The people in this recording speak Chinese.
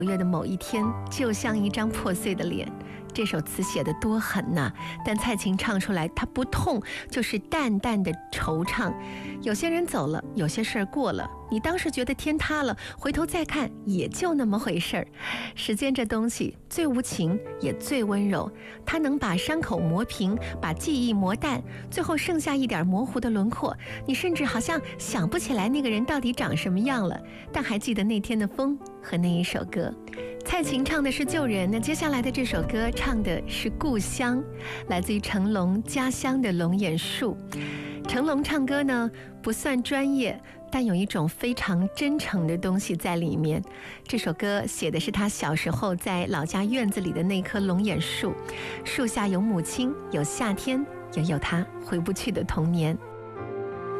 月的某一天，就像一张破碎的脸。这首词写得多狠呐，但蔡琴唱出来，它不痛，就是淡淡的惆怅。有些人走了，有些事儿过了，你当时觉得天塌了，回头再看，也就那么回事儿。时间这东西最无情，也最温柔，它能把伤口磨平，把记忆磨淡，最后剩下一点模糊的轮廓。你甚至好像想不起来那个人到底长什么样了，但还记得那天的风和那一首歌。蔡琴唱的是旧人，那接下来的这首歌唱的是故乡，来自于成龙家乡的龙眼树。成龙唱歌呢不算专业，但有一种非常真诚的东西在里面。这首歌写的是他小时候在老家院子里的那棵龙眼树，树下有母亲，有夏天，也有他回不去的童年。